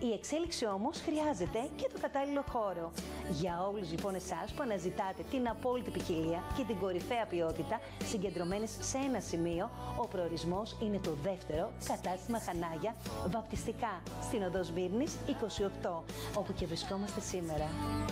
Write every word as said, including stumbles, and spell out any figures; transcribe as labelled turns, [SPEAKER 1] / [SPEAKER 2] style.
[SPEAKER 1] Η εξέλιξη όμως χρειάζεται και το κατάλληλο χώρο. Για όλους λοιπόν εσάς που αναζητάτε την απόλυτη ποικιλία και την κορυφαία ποιότητα συγκεντρωμένες σε ένα σημείο, ο προορισμός είναι το δεύτερο κατάστημα Χανάγια, βαπτιστικά στην οδό Σμύρνης είκοσι οκτώ, όπου και βρισκόμαστε σήμερα.